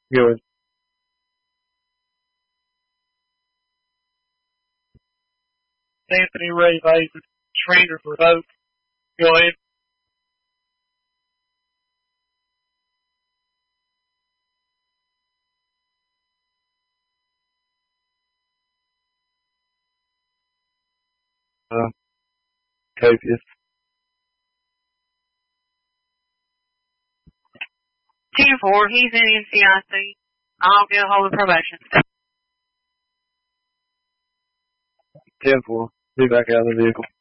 Go ahead. Anthony Ray Mason, Stranger for Hope. Go ahead. Copious. 10-4, he's in NCIC. I'll get a hold of probation. 10-4. Be back out of the vehicle.